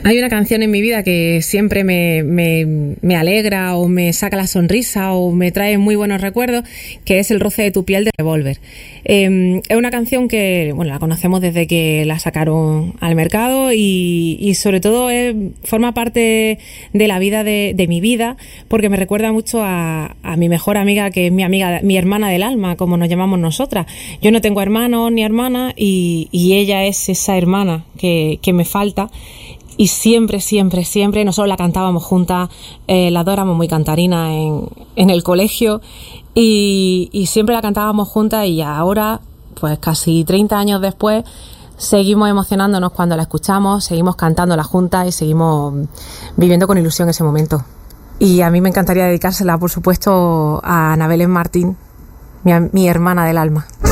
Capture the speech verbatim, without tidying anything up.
Hay una canción en mi vida que siempre me, me, me alegra o me saca la sonrisa o me trae muy buenos recuerdos, que es El roce de tu piel de Revolver. Eh, es una canción que, bueno, la conocemos desde que la sacaron al mercado y, y sobre todo es, forma parte de la vida de, de mi vida, porque me recuerda mucho a, a mi mejor amiga, que es mi amiga, mi hermana del alma, como nos llamamos nosotras. Yo no tengo hermanos ni hermanas y, y ella es esa hermana que, que me falta. Y siempre, siempre, siempre, nosotros la cantábamos juntas, eh, las dos éramos muy cantarinas en, en el colegio y, y siempre la cantábamos juntas y ahora, pues casi treinta años después, seguimos emocionándonos cuando la escuchamos, seguimos cantándola juntas y seguimos viviendo con ilusión ese momento. Y a mí me encantaría dedicársela, por supuesto, a Ana Belén Martín, mi, mi hermana del alma.